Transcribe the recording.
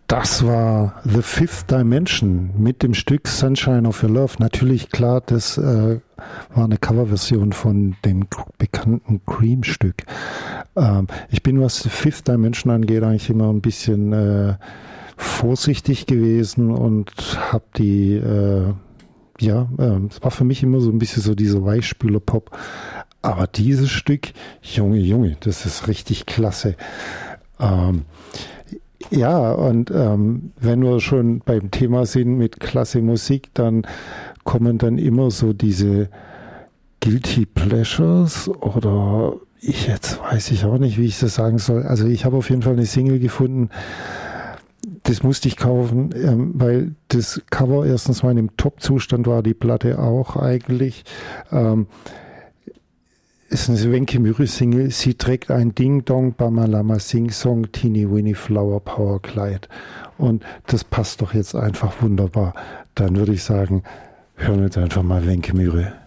Das war The Fifth Dimension mit dem Stück Sunshine of Your Love. Natürlich, klar, das war eine Coverversion von dem bekannten Cream-Stück. Ich bin, was The Fifth Dimension angeht, eigentlich immer ein bisschen vorsichtig gewesen und habe die, es war für mich immer so ein bisschen so dieser Weichspüler-Pop. Aber dieses Stück, Junge, das ist richtig klasse. Ja, und wenn wir schon beim Thema sind mit klasse Musik, dann kommen dann immer so diese Guilty Pleasures oder jetzt weiß ich auch nicht, wie ich das sagen soll. Also ich habe auf jeden Fall eine Single gefunden, das musste ich kaufen, weil das Cover erstens mal in einem Top-Zustand war, die Platte auch eigentlich. Ist eine Wenke Myhre-Single. Sie trägt ein Ding-Dong, Bamalama Sing-Song, Teeny Winnie Flower Power Kleid. Und das passt doch jetzt einfach wunderbar. Dann würde ich sagen, hören wir jetzt einfach mal Wenke Myhre.